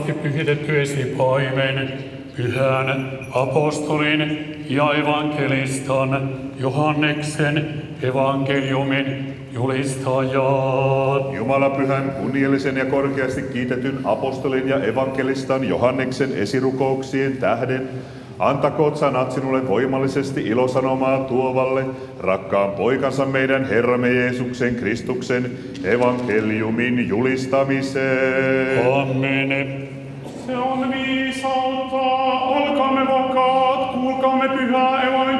taivaasti pyhitetty esipaimen, pyhän apostolin ja evankelistan Johanneksen evankeliumin julistajat. Jumala pyhän, kunniallisen ja korkeasti kiitetyn apostolin ja evankelistan Johanneksen esirukouksien tähden, antakoot sanat sinulle voimallisesti ilosanomaa tuovalle, rakkaan poikansa meidän Herramme Jeesuksen Kristuksen evankeliumin julistamiseen. Amen. Se on viisautta, olkaamme vakaat, kuulkaamme pyhää evankeliumia.